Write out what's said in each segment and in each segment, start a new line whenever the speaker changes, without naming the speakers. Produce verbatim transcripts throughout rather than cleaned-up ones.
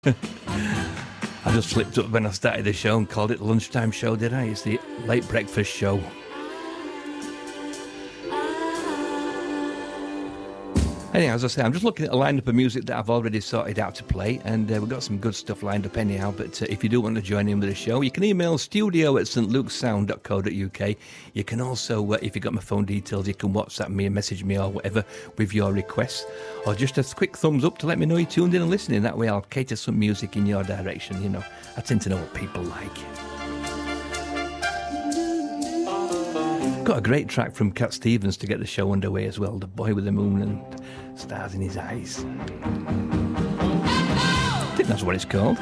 I just slipped up when I started the show and called it the lunchtime show, did I? It's the late breakfast show. Anyhow, as I say, I'm just looking at a lineup of music that I've already sorted out to play, and uh, we've got some good stuff lined up anyhow. But uh, if you do want to join in with the show, you can email studio at st luke's sound dot co dot uk. You can also, uh, if you've got my phone details, you can WhatsApp me and message me or whatever with your requests, or just a quick thumbs up to let me know you're tuned in and listening. That way I'll cater some music in your direction. You know, I tend to know what people like. Got a great track from Cat Stevens to get the show underway as well, The Boy with the Moon and Stars in His Eyes. I think that's what it's called.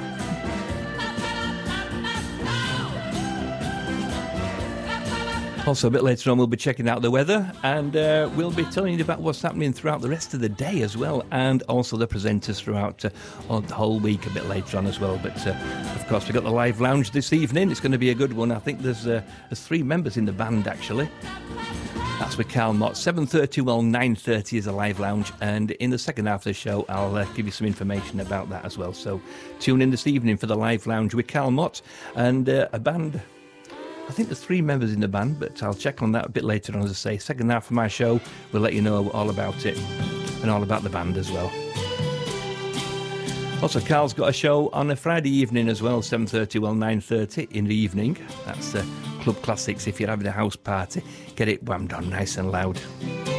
Also, a bit later on, we'll be checking out the weather, and uh, we'll be telling you about what's happening throughout the rest of the day as well, and also the presenters throughout uh, the whole week a bit later on as well. But uh, of course, we've got the live lounge this evening. It's going to be a good one. I think there's uh, there's three members in the band actually. That's with Carl Mott. seven thirty, well, nine thirty is a live lounge, and in the second half of the show, I'll uh, give you some information about that as well. So tune in this evening for the live lounge with Carl Mott and uh, a band. I think there's three members in the band, but I'll check on that a bit later on. As I say, second half of my show, we'll let you know all about it and all about the band as well. Also, Carl's got a show on a Friday evening as well, seven thirty, well, nine thirty in the evening. That's uh, Club Classics. If you're having a house party, get it whammed on nice and loud.